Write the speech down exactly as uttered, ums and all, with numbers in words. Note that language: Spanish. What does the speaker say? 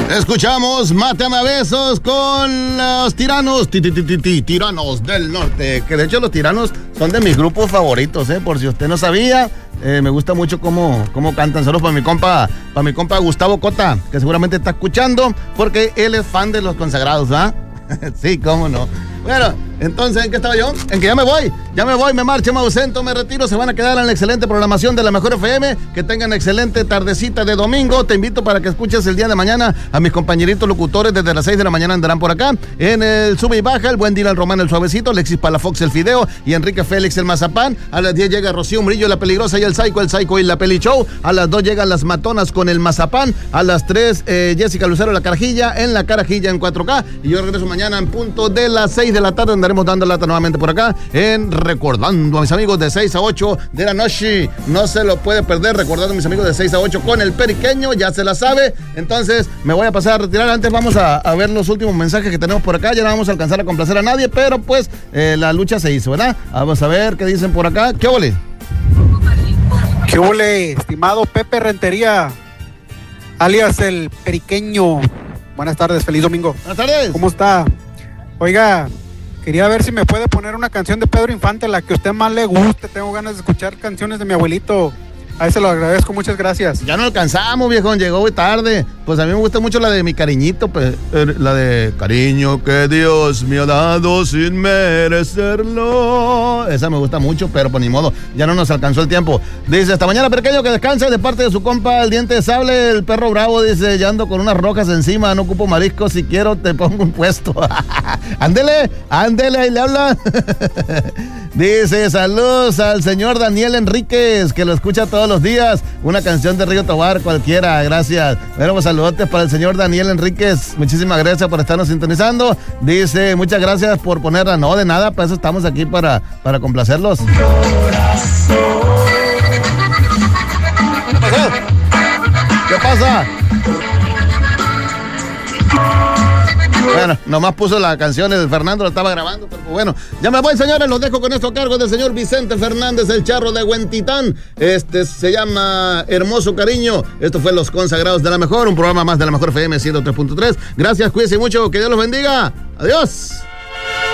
Escuchamos Mátame a besos con los tiranos, ti, ti, ti, ti, ti, tiranos del norte, que de hecho los tiranos son de mis grupos favoritos, eh, por si usted no sabía. Eh, me gusta mucho cómo, cómo cantan. Saludos para mi compa, para mi compa Gustavo Cota, que seguramente está escuchando, porque él es fan de los consagrados, ¿ah? Sí, cómo no. Bueno, entonces, ¿en qué estaba yo? En que ya me voy, ya me voy, me marcho, me ausento, me retiro. Se van a quedar en la excelente programación de la Mejor F M. Que tengan excelente tardecita de domingo. Te invito para que escuches el día de mañana a mis compañeritos locutores. Desde las seis de la mañana andarán por acá. En el Sube y Baja, el buen Dylan Román, el suavecito, Alexis Palafox, el fideo, y Enrique Félix, el mazapán. A las diez llega Rocío Murillo, la peligrosa, y el Psycho, el Psycho y la Peli Show. A las dos llegan las matonas con el mazapán. A las tres, eh, Jessica Lucero, la carajilla, en la carajilla en cuatro K. Y yo regreso mañana en punto de las seis de la tarde. Andaremos dando lata nuevamente por acá en Recordando a mis amigos de seis a ocho de la noche. No se lo puede perder, Recordando a mis amigos de seis a ocho con el Periqueño, ya se la sabe. Entonces me voy a pasar a retirar. Antes vamos a, a ver los últimos mensajes que tenemos por acá. Ya no vamos a alcanzar a complacer a nadie, pero pues eh, la lucha se hizo, ¿verdad? Vamos a ver qué dicen por acá. ¿Qué ole? ¿Qué ole, estimado Pepe Rentería, alias el Periqueño? Buenas tardes, feliz domingo. Buenas tardes. ¿Cómo está? Oiga, quería ver si me puede poner una canción de Pedro Infante, la que a usted más le guste. Tengo ganas de escuchar canciones de mi abuelito. Ahí se lo agradezco, muchas gracias. Ya no alcanzamos, viejón, llegó muy tarde. Pues a mí me gusta mucho la de Mi Cariñito, pues, la de Cariño que Dios me ha dado sin merecerlo. Esa me gusta mucho, pero pues ni modo, ya no nos alcanzó el tiempo. Dice, hasta mañana, Periqueño, que descanse, de parte de su compa, el diente de sable, el perro bravo. Dice, ya ando con unas rojas encima, no ocupo mariscos, si quiero te pongo un puesto. Ándele, ándele, ahí le habla. Dice, saludos al señor Daniel Enríquez, que lo escucha todos los días. Una canción de Río Tobar, cualquiera, gracias. Bueno, pues saludotes para el señor Daniel Enríquez. Muchísimas gracias por estarnos sintonizando. Dice, muchas gracias por ponerla. No, de nada, para eso estamos aquí, para, para complacerlos. ¿Qué pasó? ¿Qué pasa? Bueno, nomás puso la canción, el Fernando lo estaba grabando, pero bueno, ya me voy, señores, los dejo con esto a cargo del señor Vicente Fernández, el charro de Huentitán. Este se llama Hermoso Cariño. Esto fue Los Consagrados de la Mejor, un programa más de la Mejor F M ciento tres punto tres. Gracias, cuídense mucho, que Dios los bendiga. Adiós.